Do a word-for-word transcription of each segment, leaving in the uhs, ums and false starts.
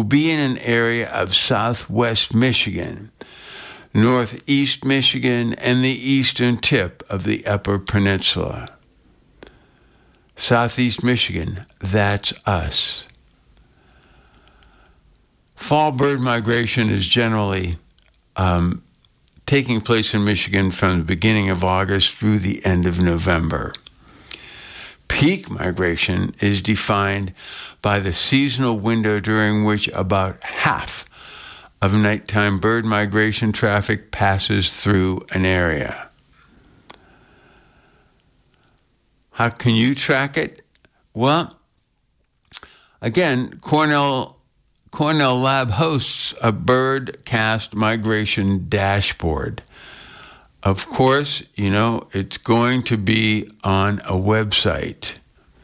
will be in an area of southwest Michigan, northeast Michigan, and the eastern tip of the Upper Peninsula. Southeast Michigan, that's us. Fall bird migration is generally um, taking place in Michigan from the beginning of August through the end of November. Peak migration is defined by the seasonal window during which about half of nighttime bird migration traffic passes through an area. How can you track it? Well, again, Cornell Cornell Lab hosts a birdcast migration dashboard. Of course, you know, it's going to be on a website.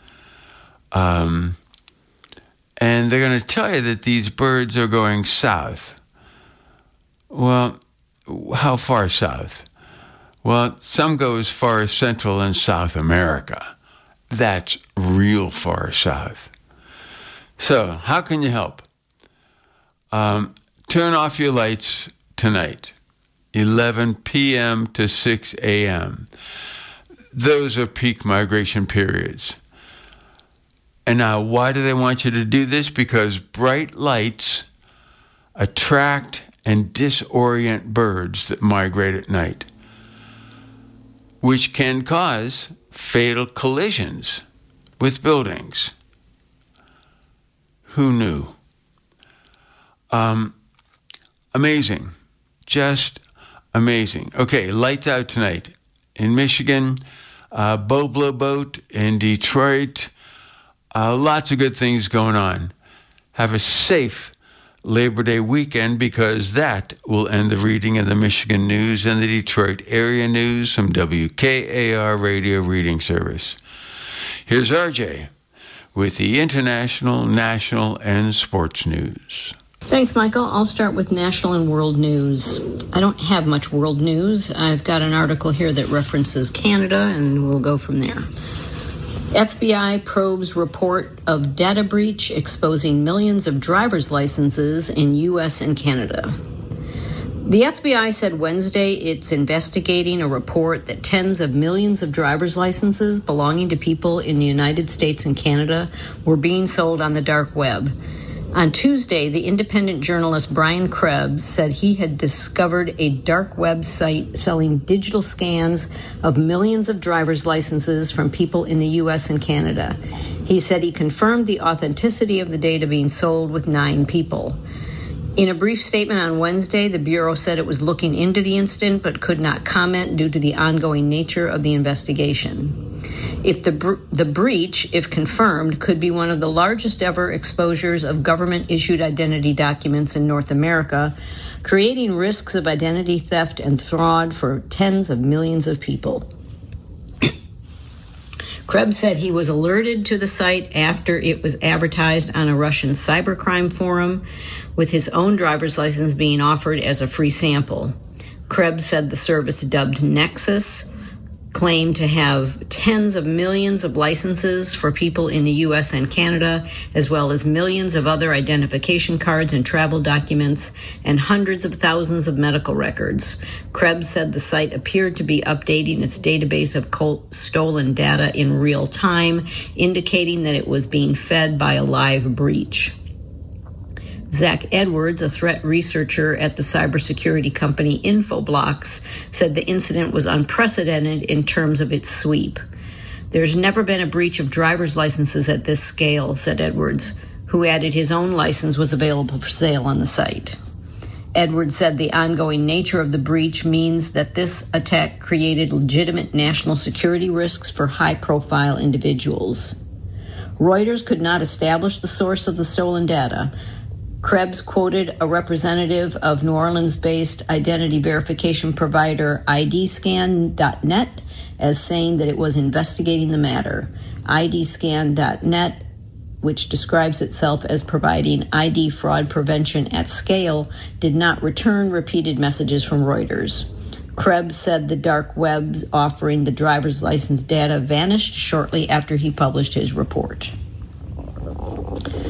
Um, and they're going to tell you that these birds are going south. Well, how far south? Well, some go as far as Central and South America. That's real far south. So, how can you help? Um, turn off your lights tonight, eleven p.m. to six a.m. Those are peak migration periods. And now, why do they want you to do this? Because bright lights attract and disorient birds that migrate at night, which can cause fatal collisions with buildings. Who knew? Um, amazing. Just amazing. Okay, lights out tonight. In Michigan, uh, Beau Blow Boat in Detroit. Uh, lots of good things going on. Have a safe Labor Day weekend, because that will end the reading of the Michigan News and the Detroit area news from W K A R Radio Reading Service. Here's R J with the international, national, and sports news. Thanks, Michael. I'll start with national and world news. I don't have much world news. I've got an article here that references Canada, and we'll go from there. F B I probes report of data breach exposing millions of driver's licenses in U S and Canada. The F B I said Wednesday it's investigating a report that tens of millions of driver's licenses belonging to people in the United States and Canada were being sold on the dark web. On Tuesday, the independent journalist Brian Krebs said he had discovered a dark web site selling digital scans of millions of driver's licenses from people in the U S and Canada. He said he confirmed the authenticity of the data being sold with nine people. In a brief statement on Wednesday, the Bureau said it was looking into the incident but could not comment due to the ongoing nature of the investigation. If the br- the breach, if confirmed, could be one of the largest ever exposures of government-issued identity documents in North America, creating risks of identity theft and fraud for tens of millions of people. Krebs said he was alerted to the site after it was advertised on a Russian cybercrime forum, with his own driver's license being offered as a free sample. Krebs said the service, dubbed Nexus, claimed to have tens of millions of licenses for people in the U S and Canada, as well as millions of other identification cards and travel documents, and hundreds of thousands of medical records. Krebs said the site appeared to be updating its database of co- stolen data in real time, indicating that it was being fed by a live breach. Zach Edwards, a threat researcher at the cybersecurity company Infoblox, said the incident was unprecedented in terms of its sweep. There's never been a breach of driver's licenses at this scale, said Edwards, who added his own license was available for sale on the site. Edwards said the ongoing nature of the breach means that this attack created legitimate national security risks for high-profile individuals. Reuters could not establish the source of the stolen data. Krebs quoted a representative of New Orleans-based identity verification provider I D scan dot net as saying that it was investigating the matter. I D scan dot net, which describes itself as providing I D fraud prevention at scale, did not return repeated messages from Reuters. Krebs said the dark webs offering the driver's license data vanished shortly after he published his report.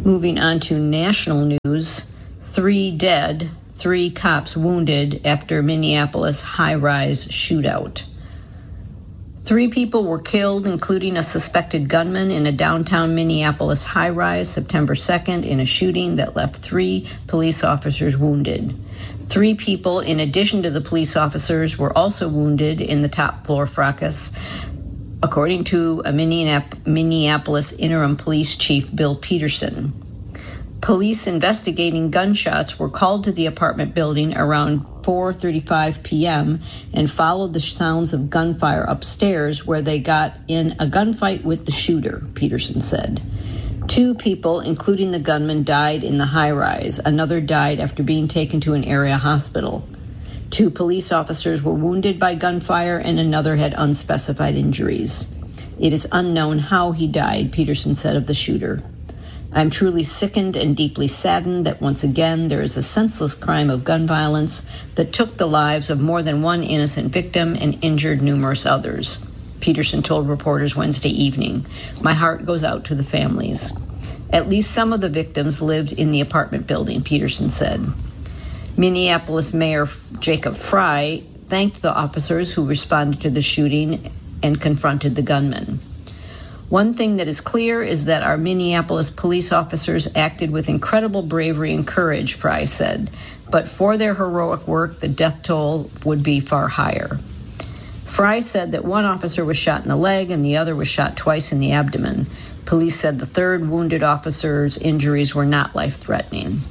Moving on to national news, three dead, three cops wounded after Minneapolis high-rise shootout. Three people were killed, including a suspected gunman in a downtown Minneapolis high-rise September second in a shooting that left three police officers wounded. Three people, in addition to the police officers, were also wounded in the top floor fracas, according to a Minneapolis interim police chief, Bill Peterson. Police investigating gunshots were called to the apartment building around four thirty-five p.m. and followed the sounds of gunfire upstairs, where they got in a gunfight with the shooter, Peterson said. Two people, including the gunman, died in the high-rise. Another died after being taken to an area hospital. Two police officers were wounded by gunfire, and another had unspecified injuries. It is unknown how he died, Peterson said of the shooter. I'm truly sickened and deeply saddened that once again there is a senseless crime of gun violence that took the lives of more than one innocent victim and injured numerous others, Peterson told reporters Wednesday evening. My heart goes out to the families. At least some of the victims lived in the apartment building, Peterson said. Minneapolis Mayor Jacob Frey thanked the officers who responded to the shooting and confronted the gunman. One thing that is clear is that our Minneapolis police officers acted with incredible bravery and courage, Frey said, but for their heroic work, the death toll would be far higher. Frey said that one officer was shot in the leg and the other was shot twice in the abdomen. Police said the third wounded officer's injuries were not life-threatening.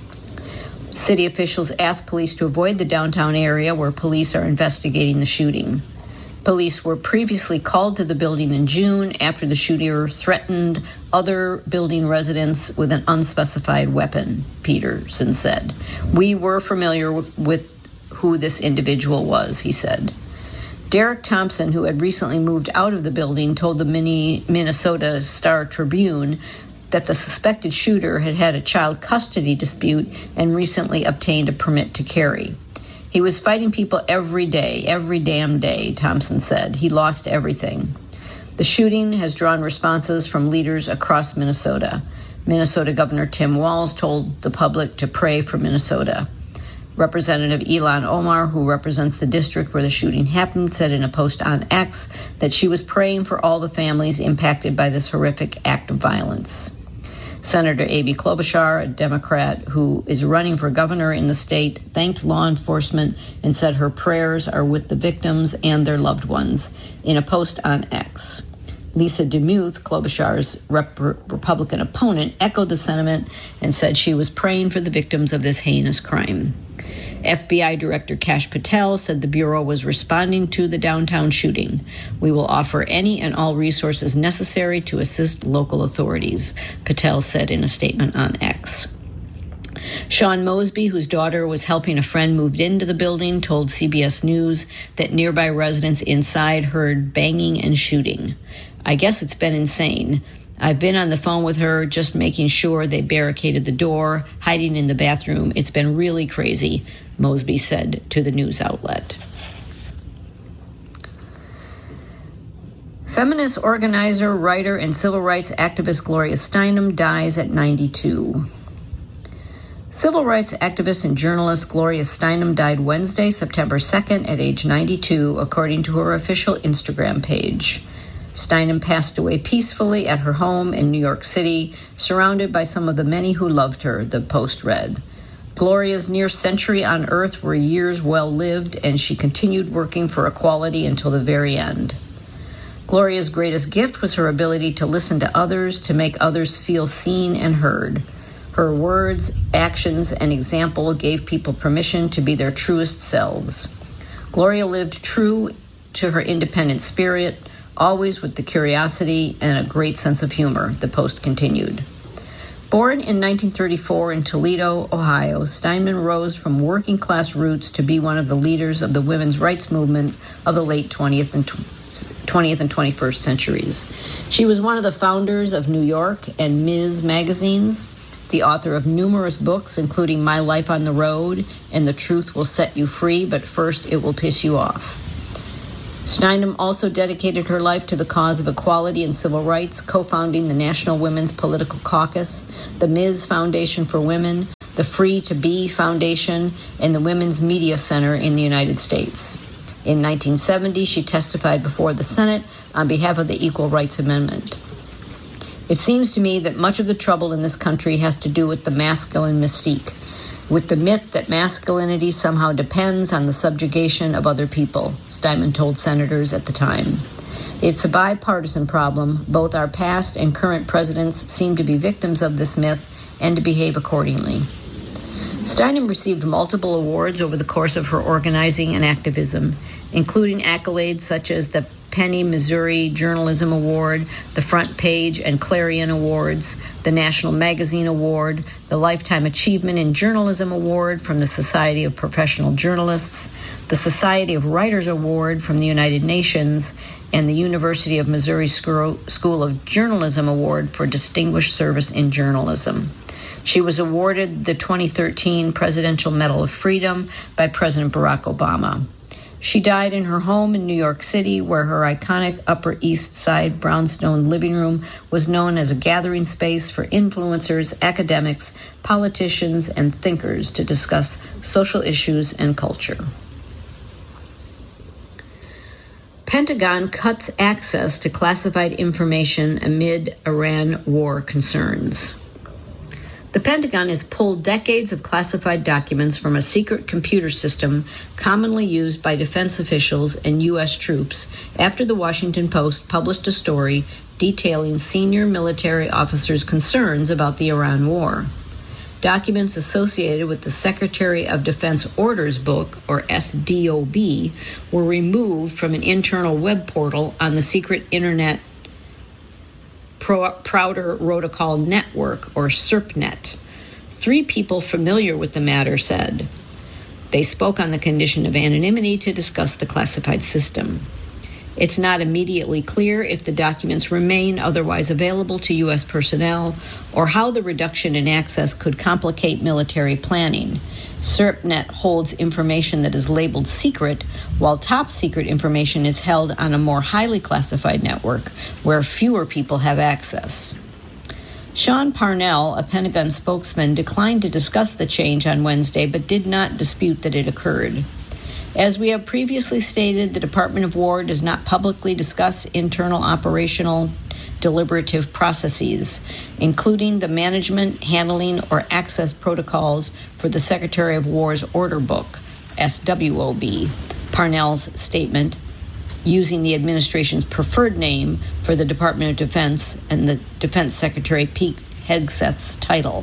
City officials asked police to avoid the downtown area where police are investigating the shooting. Police were previously called to the building in June after the shooter threatened other building residents with an unspecified weapon, Peterson said. We were familiar with who this individual was, he said. Derek Thompson, who had recently moved out of the building, told the Minnesota Star Tribune that the suspected shooter had had a child custody dispute and recently obtained a permit to carry. He was fighting people every day, every damn day, Thompson said. He lost everything. The shooting has drawn responses from leaders across Minnesota. Minnesota Governor Tim Walz told the public to pray for Minnesota. Representative Ilhan Omar, who represents the district where the shooting happened, said in a post on X that she was praying for all the families impacted by this horrific act of violence. Senator Amy Klobuchar, a Democrat who is running for governor in the state, thanked law enforcement and said her prayers are with the victims and their loved ones in a post on X. Lisa DeMuth, Klobuchar's rep- Republican opponent, echoed the sentiment and said she was praying for the victims of this heinous crime. F B I Director Kash Patel said the Bureau was responding to the downtown shooting. We will offer any and all resources necessary to assist local authorities, Patel said in a statement on X. Sean Mosby, whose daughter was helping a friend move into the building, told C B S News that nearby residents inside heard banging and shooting. I guess it's been insane. I've been on the phone with her, just making sure they barricaded the door, hiding in the bathroom. It's been really crazy, Mosby said to the news outlet. Feminist organizer, writer, and civil rights activist Gloria Steinem dies at ninety-two. Civil rights activist and journalist Gloria Steinem died Wednesday, September second, at age ninety-two, according to her official Instagram page. Steinem passed away peacefully at her home in New York City, surrounded by some of the many who loved her, the Post read. Gloria's near century on Earth were years well lived, and she continued working for equality until the very end. Gloria's greatest gift was her ability to listen to others, to make others feel seen and heard. Her words, actions, and example gave people permission to be their truest selves. Gloria lived true to her independent spirit, always with the curiosity and a great sense of humor, the Post continued. Born in nineteen thirty-four in Toledo, Ohio, Steinman rose from working-class roots to be one of the leaders of the women's rights movements of the late twentieth and twentieth and twenty-first centuries. She was one of the founders of New York and Miz magazines, the author of numerous books, including My Life on the Road and The Truth Will Set You Free, but First It Will Piss You Off. Steinem also dedicated her life to the cause of equality and civil rights, co-founding the National Women's Political Caucus, the Miz Foundation for Women, the Free to Be Foundation, and the Women's Media Center in the United States. In nineteen seventy, she testified before the Senate on behalf of the Equal Rights Amendment. It seems to me that much of the trouble in this country has to do with the masculine mystique, with the myth that masculinity somehow depends on the subjugation of other people, Steinem told senators at the time. It's a bipartisan problem. Both our past and current presidents seem to be victims of this myth and to behave accordingly. Steinem received multiple awards over the course of her organizing and activism, including accolades such as the Penny Missouri Journalism Award, the Front Page and Clarion Awards, the National Magazine Award, the Lifetime Achievement in Journalism Award from the Society of Professional Journalists, the Society of Writers Award from the United Nations, and the University of Missouri School of Journalism Award for Distinguished Service in Journalism. She was awarded the twenty thirteen Presidential Medal of Freedom by President Barack Obama. She died in her home in New York City, where her iconic Upper East Side brownstone living room was known as a gathering space for influencers, academics, politicians, and thinkers to discuss social issues and culture. Pentagon cuts access to classified information amid Iran war concerns. The Pentagon has pulled decades of classified documents from a secret computer system commonly used by defense officials and U S troops after the Washington Post published a story detailing senior military officers' concerns about the Iran war. Documents associated with the Secretary of Defense Orders Book, or S D O B, were removed from an internal web portal on the secret Internet Prouder Protocol Network, or SERPNet. Three people familiar with the matter said they spoke on the condition of anonymity to discuss the classified system. It's not immediately clear if the documents remain otherwise available to U S personnel or how the reduction in access could complicate military planning. SERPNet holds information that is labeled secret, while top secret information is held on a more highly classified network where fewer people have access. Sean Parnell, a Pentagon spokesman, declined to discuss the change on Wednesday, but did not dispute that it occurred. As we have previously stated, the Department of War does not publicly discuss internal operational deliberative processes, including the management, handling, or access protocols for the Secretary of War's Order Book, S W O B, Parnell's statement, using the administration's preferred name for the Department of Defense and the Defense Secretary Pete Hegseth's title.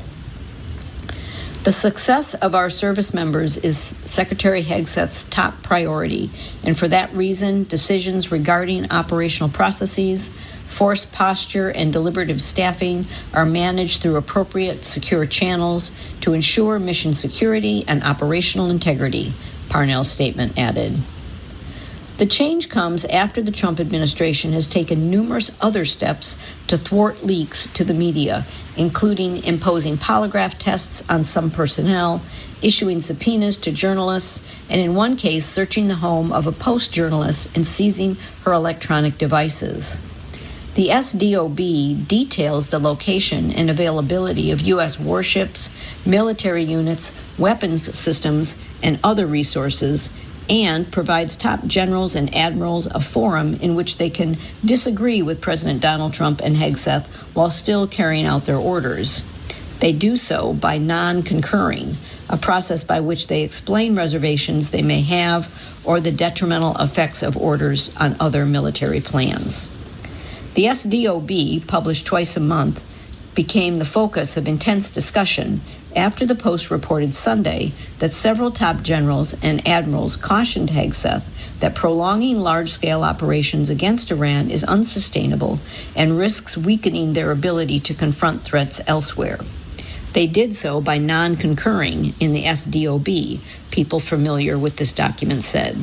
The success of our service members is Secretary Hegseth's top priority, and for that reason, decisions regarding operational processes, force posture, and deliberative staffing are managed through appropriate secure channels to ensure mission security and operational integrity, Parnell's statement added. The change comes after the Trump administration has taken numerous other steps to thwart leaks to the media, including imposing polygraph tests on some personnel, issuing subpoenas to journalists, and in one case searching the home of a Post journalist and seizing her electronic devices. The S D O B details the location and availability of U S warships, military units, weapons systems, and other resources, and provides top generals and admirals a forum in which they can disagree with President Donald Trump and Hegseth while still carrying out their orders. They do so by non-concurring, a process by which they explain reservations they may have or the detrimental effects of orders on other military plans. The S D O B, published twice a month, became the focus of intense discussion after the Post reported Sunday that several top generals and admirals cautioned Hegseth that prolonging large-scale operations against Iran is unsustainable and risks weakening their ability to confront threats elsewhere. They did so by non-concurring in the S D O B, people familiar with this document said.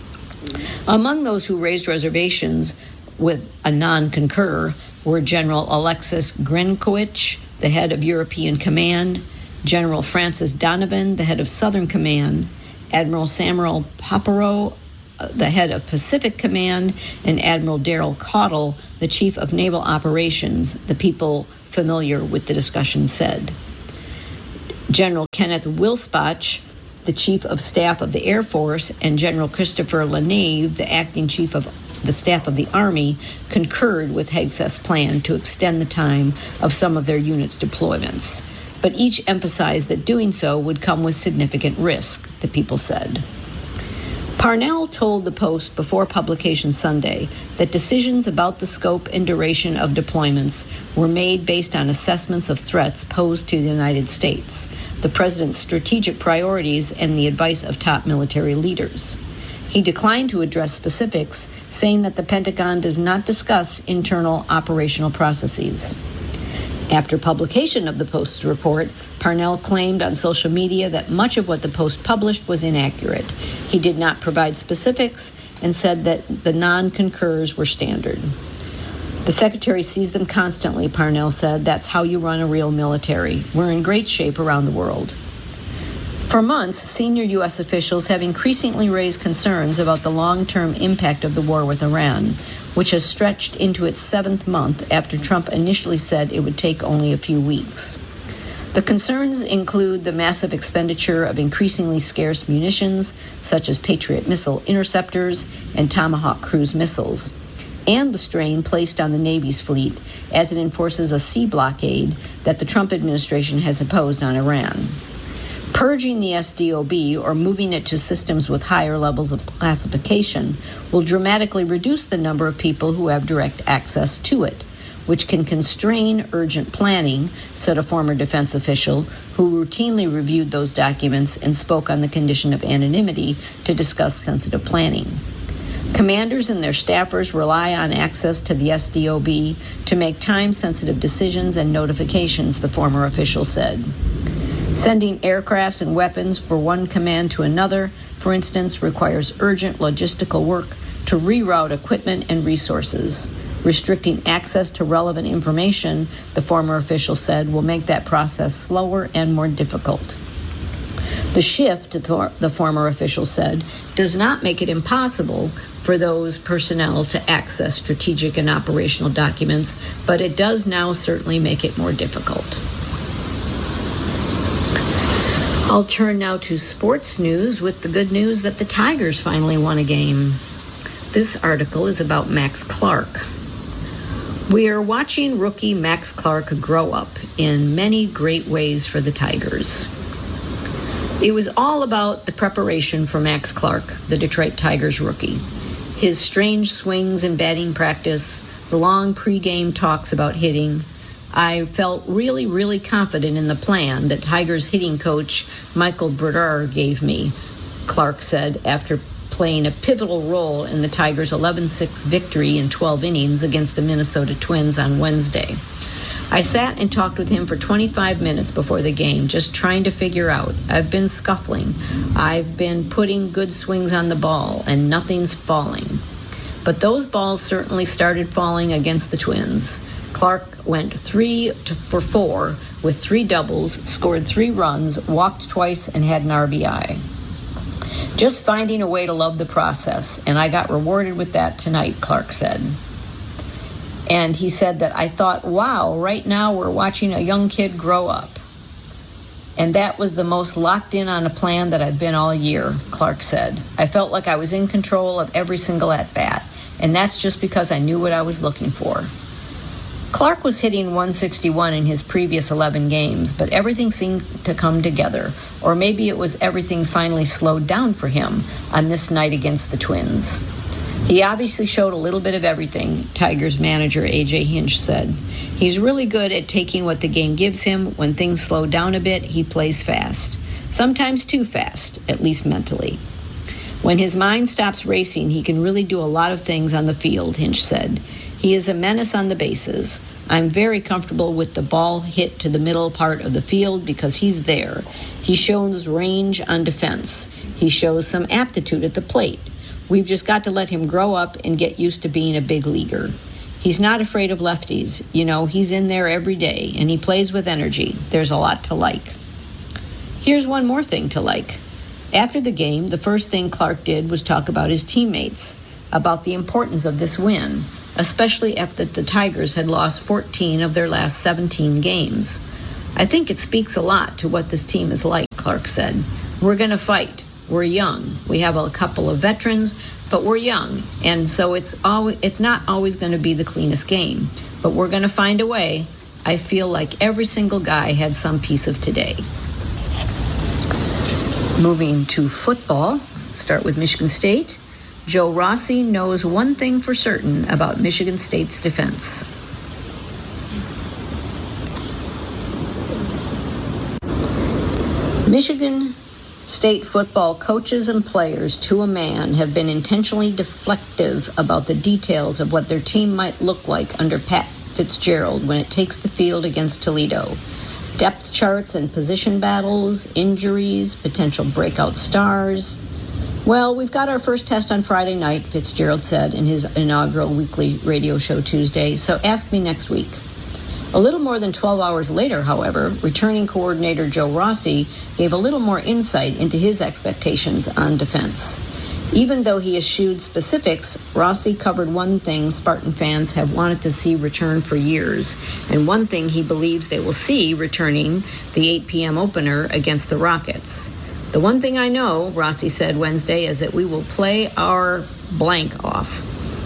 Among those who raised reservations with a non-concur were General Alexis Grinkowicz, the head of European Command, General Francis Donovan, the head of Southern Command, Admiral Samuel Paparo, the head of Pacific Command, and Admiral Daryl Caudle, the chief of naval operations, the people familiar with the discussion said. General Kenneth Wilspach, the chief of staff of the Air Force, and General Christopher LaNave, the acting chief of the staff of the Army, concurred with Hegseth's plan to extend the time of some of their units' deployments. But each emphasized that doing so would come with significant risk, the people said. Parnell told the Post before publication Sunday that decisions about the scope and duration of deployments were made based on assessments of threats posed to the United States, the president's strategic priorities, and the advice of top military leaders. He declined to address specifics, saying that the Pentagon does not discuss internal operational processes. After publication of the Post's report, Parnell claimed on social media that much of what the Post published was inaccurate. He did not provide specifics and said that the non-concurs were standard. The secretary sees them constantly, Parnell said. That's how you run a real military. We're in great shape around the world. For months, senior U S officials have increasingly raised concerns about the long-term impact of the war with Iran, which has stretched into its seventh month after Trump initially said it would take only a few weeks. The concerns include the massive expenditure of increasingly scarce munitions, such as Patriot missile interceptors and Tomahawk cruise missiles, and the strain placed on the Navy's fleet as it enforces a sea blockade that the Trump administration has imposed on Iran. Purging the S D O B, or moving it to systems with higher levels of classification, will dramatically reduce the number of people who have direct access to it, which can constrain urgent planning, said a former defense official who routinely reviewed those documents and spoke on the condition of anonymity to discuss sensitive planning. Commanders and their staffers rely on access to the S D O B to make time-sensitive decisions and notifications, the former official said. Sending aircrafts and weapons for one command to another, for instance, requires urgent logistical work to reroute equipment and resources. Restricting access to relevant information, the former official said, will make that process slower and more difficult. The shift, the former official said, does not make it impossible for those personnel to access strategic and operational documents, but it does now certainly make it more difficult. I'll turn now to sports news with the good news that the Tigers finally won a game. This article is about Max Clark. We are watching rookie Max Clark grow up in many great ways for the Tigers. It was all about the preparation for Max Clark, the Detroit Tigers rookie. His strange swings in batting practice, the long pregame talks about hitting. I felt really, really confident in the plan that Tigers hitting coach Michael Brodeur gave me, Clark said after playing a pivotal role in the Tigers' eleven six victory in twelve innings against the Minnesota Twins on Wednesday. I sat and talked with him for twenty-five minutes before the game, just trying to figure out. I've been scuffling. I've been putting good swings on the ball, and nothing's falling. But those balls certainly started falling against the Twins. Clark went three to, for four with three doubles, scored three runs, walked twice, and had an R B I. Just finding a way to love the process, and I got rewarded with that tonight, Clark said. And he said that I thought, wow, right now we're watching a young kid grow up. And that was the most locked in on a plan that I've been all year, Clark said. I felt like I was in control of every single at-bat, and that's just because I knew what I was looking for. Clark was hitting one sixty-one in his previous eleven games, but everything seemed to come together, or maybe it was everything finally slowed down for him on this night against the Twins. He obviously showed a little bit of everything, Tigers manager A J Hinch said. He's really good at taking what the game gives him. When things slow down a bit, he plays fast. Sometimes too fast, at least mentally. When his mind stops racing, he can really do a lot of things on the field, Hinch said. He is a menace on the bases. I'm very comfortable with the ball hit to the middle part of the field because he's there. He shows range on defense. He shows some aptitude at the plate. We've just got to let him grow up and get used to being a big leaguer. He's not afraid of lefties. You know, he's in there every day, and he plays with energy. There's a lot to like. Here's one more thing to like. After the game, the first thing Clark did was talk about his teammates, about the importance of this win, especially after the Tigers had lost fourteen of their last seventeen games. I think it speaks a lot to what this team is like, Clark said. We're going to fight. We're young. We have a couple of veterans, but we're young, and so it's always, it's not always going to be the cleanest game, but we're going to find a way. I feel like every single guy had some piece of today. Moving to football, start with Michigan State. Joe Rossi knows one thing for certain about Michigan State's defense. Michigan State football coaches and players to a man have been intentionally deflective about the details of what their team might look like under Pat Fitzgerald when it takes the field against Toledo. Depth charts and position battles, injuries, potential breakout stars. Well, we've got our first test on Friday night, Fitzgerald said in his inaugural weekly radio show Tuesday, so ask me next week. A little more than twelve hours later, however, returning coordinator Joe Rossi gave a little more insight into his expectations on defense. Even though he eschewed specifics, Rossi covered one thing Spartan fans have wanted to see return for years, and one thing he believes they will see returning the eight p.m. opener against the Rockets. The one thing I know, Rossi said Wednesday, is that we will play our blank off.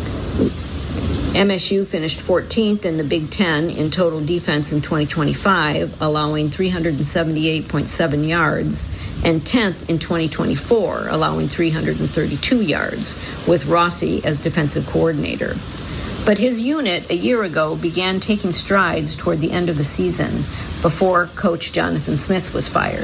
M S U finished fourteenth in the Big Ten in total defense in twenty twenty-five, allowing three hundred seventy-eight point seven yards, and tenth in twenty twenty-four, allowing three hundred thirty-two yards, with Rossi as defensive coordinator. But his unit a year ago began taking strides toward the end of the season before coach Jonathan Smith was fired.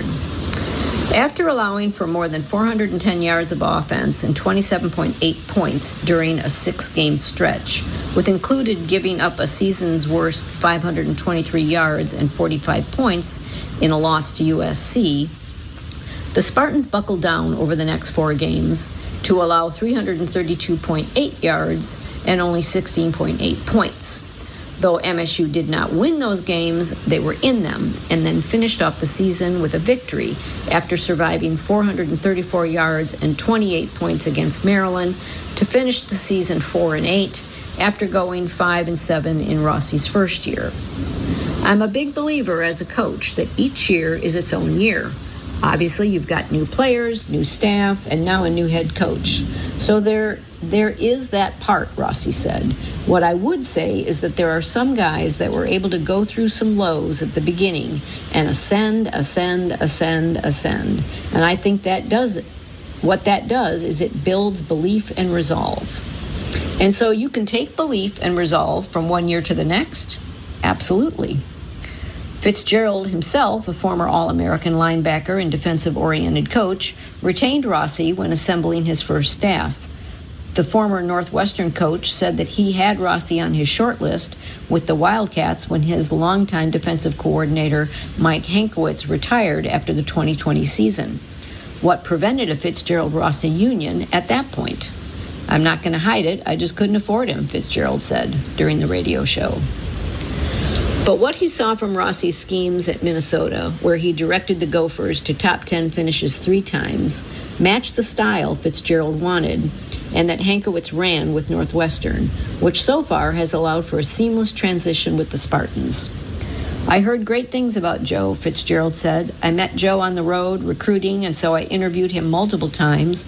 After allowing for more than four hundred ten yards of offense and twenty-seven point eight points during a six-game stretch, with included giving up a season's worst five hundred twenty-three yards and forty-five points in a loss to U S C, the Spartans buckled down over the next four games to allow three hundred thirty-two point eight yards and only sixteen point eight points. Though M S U did not win those games, they were in them and then finished off the season with a victory after surviving four hundred thirty-four yards and twenty-eight points against Maryland to finish the season four and eight after going five and seven in Rossi's first year. I'm a big believer as a coach that each year is its own year. Obviously, you've got new players, new staff, and now a new head coach. So there there is that part, Rossi said. What I would say is that there are some guys that were able to go through some lows at the beginning and ascend, ascend, ascend, ascend. And I think that does, what that does is it builds belief and resolve. And so you can take belief and resolve from one year to the next. Absolutely. Fitzgerald himself, a former All-American linebacker and defensive-oriented coach, retained Rossi when assembling his first staff. The former Northwestern coach said that he had Rossi on his short list with the Wildcats when his longtime defensive coordinator Mike Hankwitz retired after the twenty twenty season. What prevented a Fitzgerald-Rossi union at that point? I'm not going to hide it, I just couldn't afford him, Fitzgerald said during the radio show. But what he saw from Rossi's schemes at Minnesota, where he directed the Gophers to top ten finishes three times, matched the style Fitzgerald wanted, and that Hankwitz ran with Northwestern, which so far has allowed for a seamless transition with the Spartans. I heard great things about Joe, Fitzgerald said. I met Joe on the road recruiting, and so I interviewed him multiple times.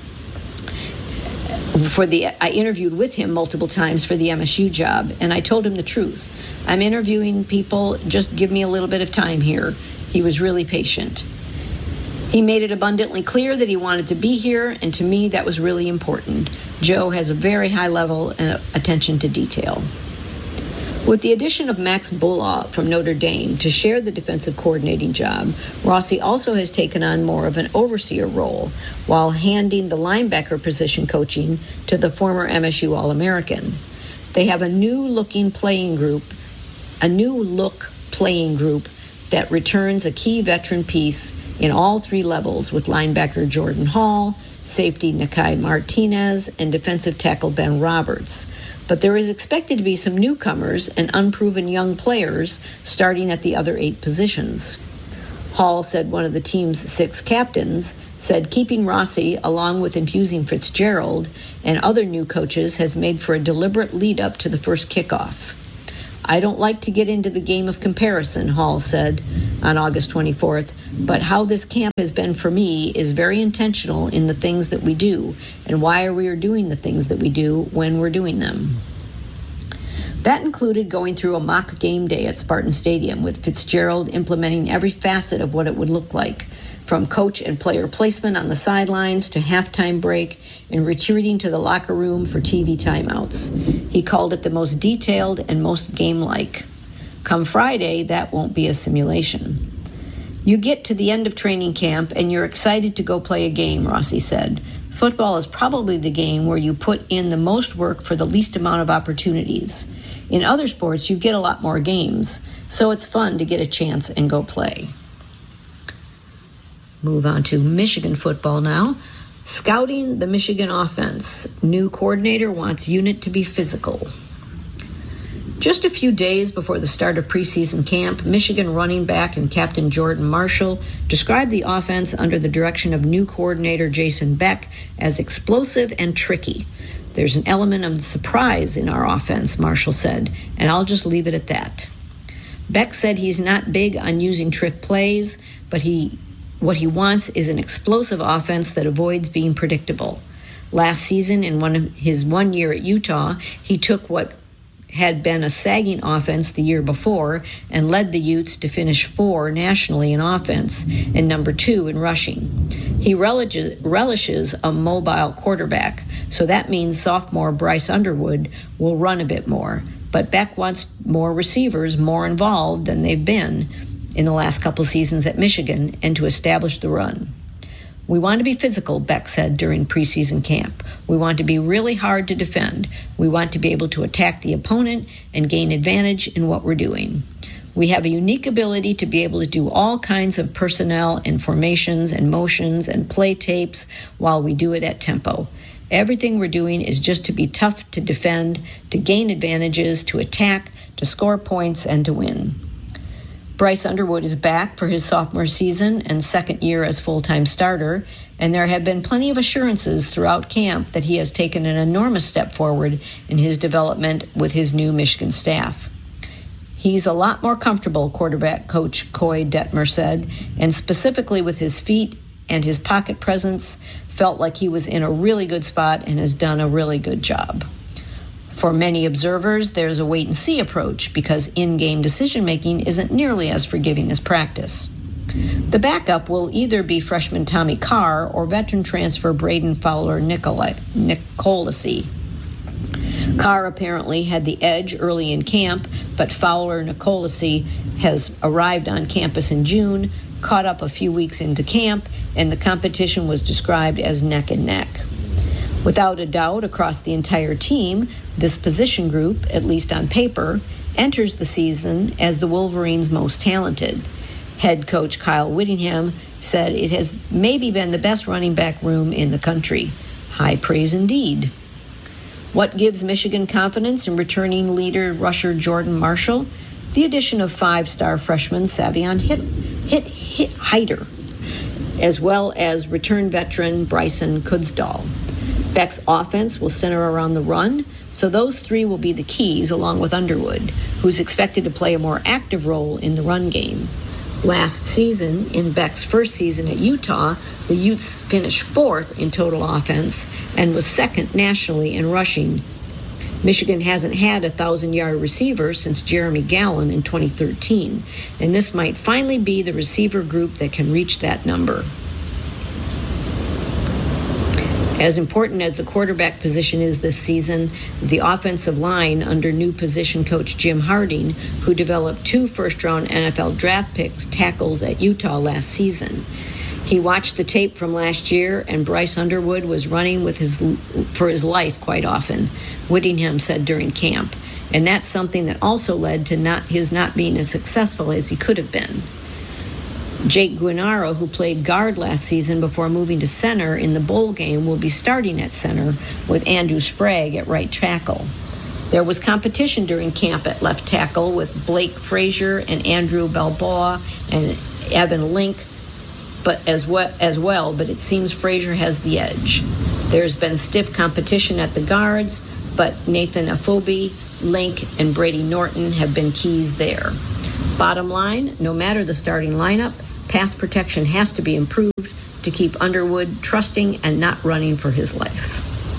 For the, I interviewed with him multiple times for the M S U job, and I told him the truth. I'm interviewing people, just give me a little bit of time here. He was really patient. He made it abundantly clear that he wanted to be here, and to me that was really important. Joe has a very high level of attention to detail. With the addition of Max Bullough from Notre Dame to share the defensive coordinating job, Rossi also has taken on more of an overseer role while handing the linebacker position coaching to the former M S U All-American. They have a new-looking playing group, a new look playing group that returns a key veteran piece in all three levels with linebacker Jordan Hall, safety Nakai Martinez, and defensive tackle Ben Roberts. But there is expected to be some newcomers and unproven young players starting at the other eight positions. Hall said one of the team's six captains said keeping Rossi, along with infusing Fitzgerald and other new coaches, has made for a deliberate lead-up to the first kickoff. I don't like to get into the game of comparison, Hall said on August twenty-fourth, but how this camp has been for me is very intentional in the things that we do and why we are doing the things that we do when we're doing them. That included going through a mock game day at Spartan Stadium with Fitzgerald implementing every facet of what it would look like, from coach and player placement on the sidelines to halftime break and retreating to the locker room for T V timeouts. He called it the most detailed and most game-like. Come Friday, that won't be a simulation. You get to the end of training camp and you're excited to go play a game, Rossi said. Football is probably the game where you put in the most work for the least amount of opportunities. In other sports, you get a lot more games, so it's fun to get a chance and go play. Move on to Michigan football now. Scouting the Michigan offense. New coordinator wants unit to be physical. Just a few days before the start of preseason camp, Michigan running back and captain Jordan Marshall described the offense under the direction of new coordinator Jason Beck as explosive and tricky. There's an element of surprise in our offense, Marshall said, and I'll just leave it at that. Beck said he's not big on using trick plays, but he what he wants is an explosive offense that avoids being predictable. Last season, in one of his one year at Utah, he took what had been a sagging offense the year before and led the Utes to finish four nationally in offense and number two in rushing. He relishes, relishes a mobile quarterback, so that means sophomore Bryce Underwood will run a bit more. But Beck wants more receivers more involved than they've been in the last couple seasons at Michigan and to establish the run. We want to be physical, Beck said during preseason camp. We want to be really hard to defend. We want to be able to attack the opponent and gain advantage in what we're doing. We have a unique ability to be able to do all kinds of personnel and formations and motions and play tapes while we do it at tempo. Everything we're doing is just to be tough to defend, to gain advantages, to attack, to score points, and to win. Bryce Underwood is back for his sophomore season and second year as full-time starter, and there have been plenty of assurances throughout camp that he has taken an enormous step forward in his development with his new Michigan staff. He's a lot more comfortable, quarterback coach Coy Detmer said, and specifically with his feet and his pocket presence, felt like he was in a really good spot and has done a really good job. For many observers, there's a wait-and-see approach because in-game decision-making isn't nearly as forgiving as practice. The backup will either be freshman Tommy Carr or veteran transfer Braden Fowler Nicolacy. Carr apparently had the edge early in camp, but Fowler Nicolacy has arrived on campus in June, caught up a few weeks into camp, and the competition was described as neck and neck. Without a doubt, across the entire team, this position group, at least on paper, enters the season as the Wolverines' most talented. Head coach Kyle Whittingham said it has maybe been the best running back room in the country. High praise indeed. What gives Michigan confidence in returning leader rusher Jordan Marshall? The addition of five-star freshman Savion Hit, Hit, Hit Heider, as well as return veteran Bryson Kudsdahl. Beck's offense will center around the run, so those three will be the keys along with Underwood, who's expected to play a more active role in the run game. Last season, in Beck's first season at Utah, the Utes finished fourth in total offense and was second nationally in rushing. Michigan hasn't had a thousand-yard receiver since Jeremy Gallon in twenty thirteen, and this might finally be the receiver group that can reach that number. As important as the quarterback position is this season, the offensive line under new position coach Jim Harding, who developed two first-round N F L draft picks tackles at Utah last season. He watched the tape from last year, and Bryce Underwood was running with his for his life quite often, Whittingham said during camp, and that's something that also led to not his not being as successful as he could have been. Jake Guinaro, who played guard last season before moving to center in the bowl game, will be starting at center with Andrew Sprague at right tackle. There was competition during camp at left tackle with Blake Frazier and Andrew Balboa and Evan Link, but as well, as well, but it seems Frazier has the edge. There's been stiff competition at the guards, but Nathan Afobe, Link, and Brady Norton have been keys there. Bottom line, no matter the starting lineup, pass protection has to be improved to keep Underwood trusting and not running for his life.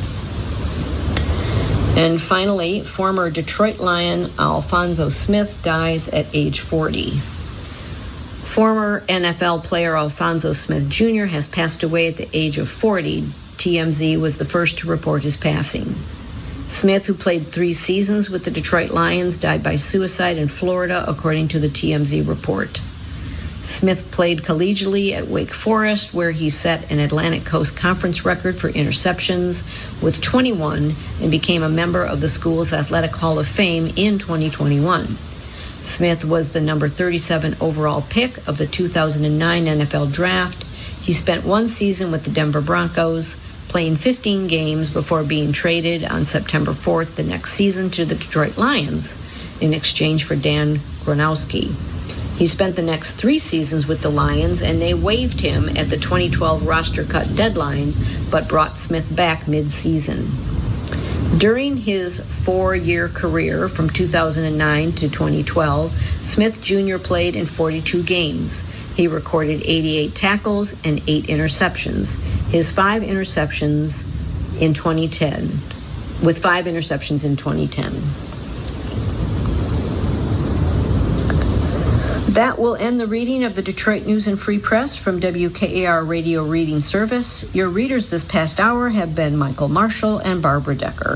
And finally, former Detroit Lion Alphonso Smith dies at age forty. Former N F L player Alphonso Smith Junior has passed away at the age of forty. T M Z was the first to report his passing. Smith, who played three seasons with the Detroit Lions, died by suicide in Florida, according to the T M Z report. Smith played collegiately at Wake Forest, where he set an Atlantic Coast Conference record for interceptions with twenty-one and became a member of the school's Athletic Hall of Fame in twenty twenty-one. Smith was the number thirty-seven overall pick of the two thousand nine N F L Draft. He spent one season with the Denver Broncos, playing fifteen games before being traded on September fourth the next season to the Detroit Lions in exchange for Dan Gronowski. He spent the next three seasons with the Lions, and they waived him at the twenty twelve roster cut deadline, but brought Smith back mid-season. During his four-year career from two thousand nine to twenty twelve, Smith Junior played in forty-two games. He recorded eighty-eight tackles and eight interceptions. His five interceptions in twenty ten, with five interceptions in twenty ten. That will end the reading of the Detroit News and Free Press from W K A R Radio Reading Service. Your readers this past hour have been Michael Marshall and Barbara Decker.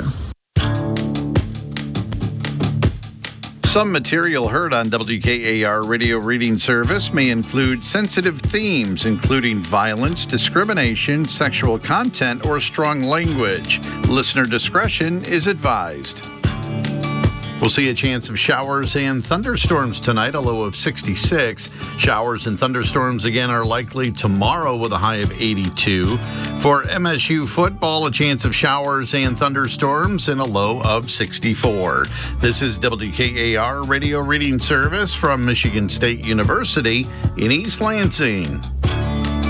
Some material heard on W K A R Radio Reading Service may include sensitive themes, including violence, discrimination, sexual content, or strong language. Listener discretion is advised. We'll see a chance of showers and thunderstorms tonight, a low of sixty-six. Showers and thunderstorms again are likely tomorrow with a high of eighty-two. For M S U football, a chance of showers and thunderstorms and a low of sixty-four. This is W K A R Radio Reading Service from Michigan State University in East Lansing.